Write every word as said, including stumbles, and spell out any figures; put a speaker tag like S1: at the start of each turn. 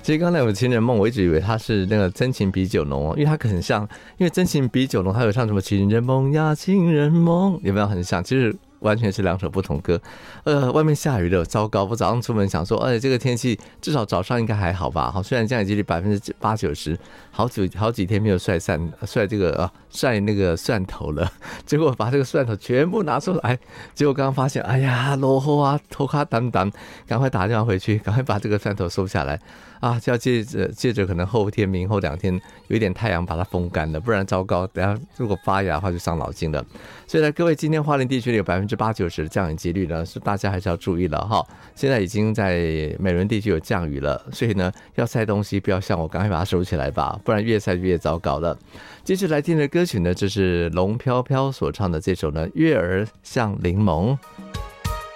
S1: 其实刚才有情人梦，我一直以为它是那个真情比酒浓哦，因为它很像，因为真情比酒浓，它有唱什么情人梦呀，情人梦，有没有很像？其实完全是两首不同歌。呃，外面下雨了，糟糕！我早上出门想说，哎，这个天气至少早上应该还好吧？好，虽然降雨几率百分之八九十，好几好几天没有晒扇晒这个啊晒那个蒜头了，结果把这个蒜头全部拿出来，结果刚刚发现，哎呀，落后啊，头卡担担，赶快打电话回去，赶快把这个蒜头收下来。啊，就要借着借着可能后天、明后两天有一点太阳把它风干了，不然糟糕，等下如果发芽的话就伤脑筋了。所以呢，各位，今天花莲地区有百分之八九十的降雨几率呢，是大家还是要注意了哈。现在已经在美仑地区有降雨了，所以呢，要晒东西不要像我，赶快把它收起来吧，不然越晒越糟糕了。接着来听的歌曲呢，这是龙飘飘所唱的这首呢《月儿像柠檬》。